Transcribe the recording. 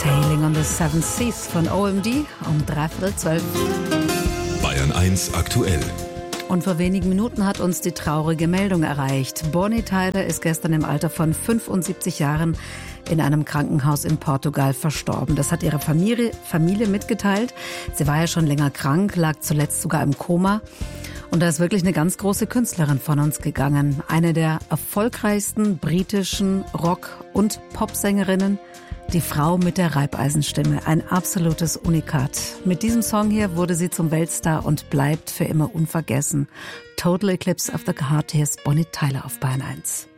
Sailing on the Seven Seas von OMD um 11:45. Bayern 1 aktuell. Und vor wenigen Minuten hat uns die traurige Meldung erreicht. Bonnie Tyler ist gestern im Alter von 75 Jahren in einem Krankenhaus in Portugal verstorben. Das hat ihre Familie mitgeteilt. Sie war ja schon länger krank, lag zuletzt sogar im Koma. Und da ist wirklich eine ganz große Künstlerin von uns gegangen. Eine der erfolgreichsten britischen Rock- und Popsängerinnen. Die Frau mit der Reibeisenstimme, ein absolutes Unikat. Mit diesem Song hier wurde sie zum Weltstar und bleibt für immer unvergessen. Total Eclipse of the Heart, hier ist Bonnie Tyler auf Bayern 1.